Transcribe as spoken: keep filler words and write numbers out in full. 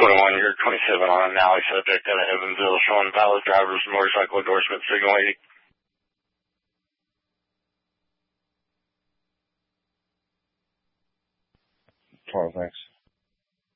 twenty-one, you're twenty-seven on an alley subject out of Evansville showing valid driver's motorcycle endorsement signal eighty. Carl, thanks.